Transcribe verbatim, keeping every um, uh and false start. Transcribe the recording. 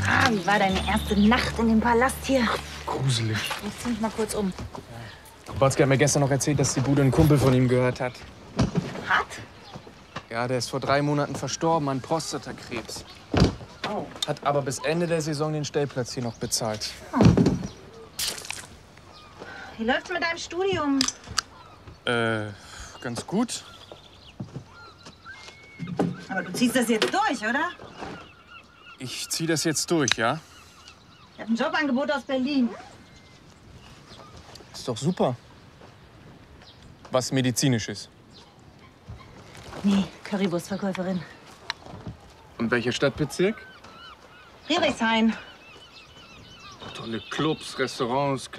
Ah, wie war deine erste Nacht in dem Palast hier? Gruselig. Ich zieh mich mal kurz um. Watzke hat mir gestern noch erzählt, dass die Bude ein Kumpel von ihm gehört hat. Hat? Ja, der ist vor drei Monaten verstorben an Prostatakrebs. Oh. Hat aber bis Ende der Saison den Stellplatz hier noch bezahlt. Oh. Wie läuft's mit deinem Studium? Äh, ganz gut. Aber du ziehst das jetzt durch, oder? Ich zieh das jetzt durch, ja? Ich hab ein Jobangebot aus Berlin. Ist doch super. Was Medizinisches. Nee, Currywurstverkäuferin. Und welcher Stadtbezirk? Friedrichshain. Tolle Clubs, Restaurants,